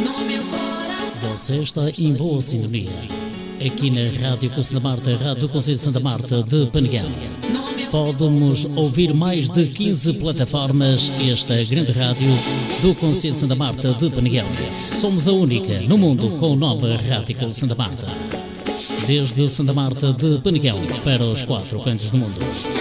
Você está em boa sintonia. Aqui na Rádio com Santa Marta, Rádio do Conselho de Santa Marta de Peneguão. Pode-nos ouvir mais de 15 plataformas. Esta grande rádio do Conselho de Santa Marta de Peneguão. Somos a única no mundo com o nome Rádio com Santa Marta. Desde Santa Marta de Peneguão para os 4 cantos do mundo.